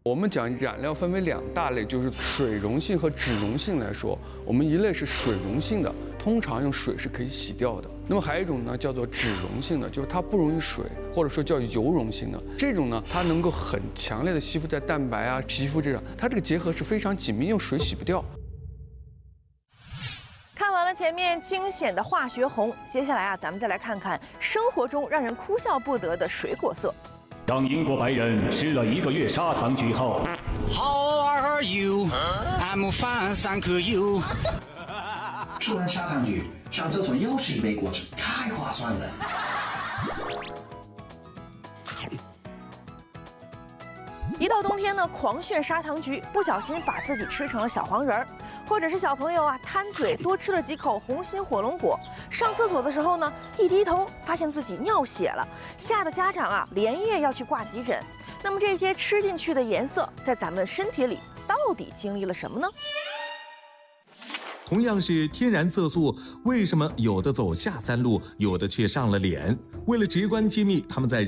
我们讲染料分为2大类，就是水溶性和脂溶性来说，我们一类是水溶性的，通常用水是可以洗掉的。那么还有一种呢，叫做脂溶性的，就是它不溶于水，或者说叫油溶性的。这种呢，它能够很强烈的吸附在蛋白啊、皮肤这样，它这个结合是非常紧密，用水洗不掉。 看完了前面惊险的化学红，接下来啊，咱们再来看看生活中让人哭笑不得的水果色。 当英国白人吃了1个月砂糖橘后 ，How are you? I'm fine, thank you. 吃完砂糖橘，上厕所又是一杯果汁，太划算了。 一到冬天呢，狂炫砂糖橘，不小心把自己吃成了小黄人儿，或者是小朋友啊贪嘴多吃了几口红心火龙果，上厕所的时候呢，一低头发现自己尿血了，吓得家长啊连夜要去挂急诊。那么这些吃进去的颜色，在咱们身体里到底经历了什么呢？ 同样是天然色素，为什么有的走下三路，有的却上了脸？为了直观揭秘他们在